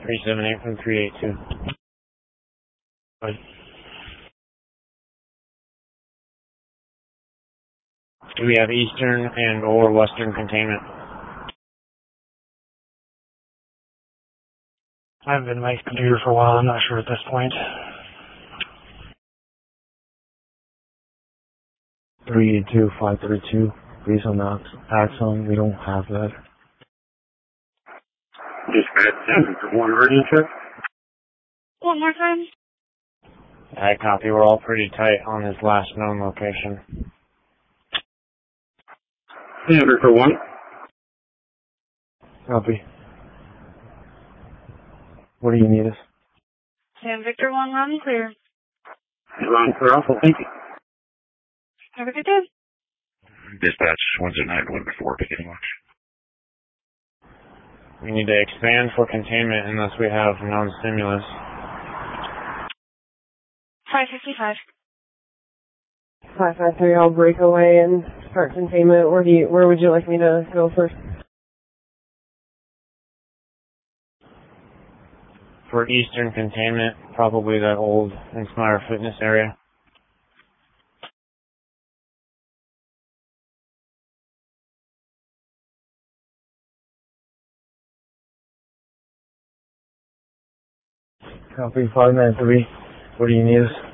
378 from 382. But do we have eastern and or western containment? I haven't been to my computer for a while. I'm not sure at this point. 382, 532. Based on the axon, we don't have that. Dispatch 7 for 1 urgent check. One more time. I copy. We're all pretty tight on this last known location. Standard for 1. Copy. What do you need us? Sam Victor 1, loud and clear. Ron clear Alpha, thank you. Have a good day. Dispatch 10914, beginning watch. We need to expand for containment unless we have known stimulus. 555. 553, I'll break away and start containment. Where would you like me to go first? For eastern containment, probably that old Inspire Fitness area. Copy, 593. What do you need us?